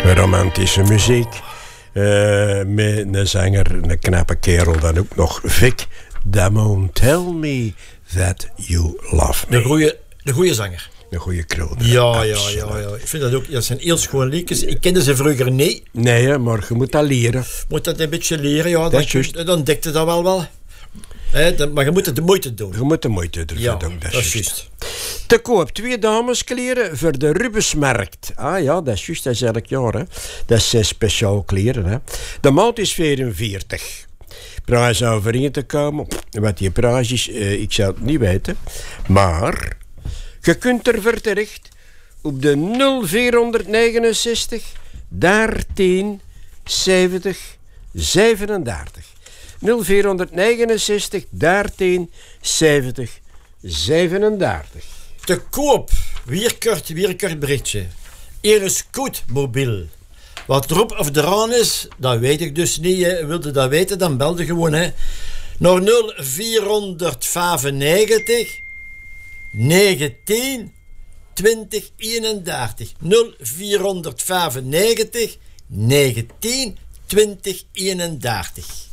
romantische muziek. Met een zanger, een knappe kerel, dan ook nog Vic Damone. Tell me that you love me. De goede zanger. Een goede kroon. Ja. Ik vind dat ook. Dat zijn heel schone liedjes. Ik kende ze vroeger niet. Nee, maar je moet dat leren. Moet dat een beetje leren, ja. Dan dekt het dat wel. Maar je moet het de moeite doen. Je moet de moeite ervoor doen. Dat is juist. Te koop 2 dameskleren voor de Rubensmarkt. Ah ja, dat is juist, dat is elk jaar. Hè. Dat zijn speciaal kleren. Hè. De maat is 44. Prijs overeen te komen. Wat die prijs is, ik zou het niet weten. Maar je kunt ervoor terecht op de 0469 13 70 37. 0469 13 70 37. Te koop. Weer kort berichtje. Hier is Scootmobiel. Wat erop of eraan is, dat weet ik dus niet. Wilde dat weten, dan belde gewoon. Hè. Naar 0495 19 20 31. 0495 19 20 31.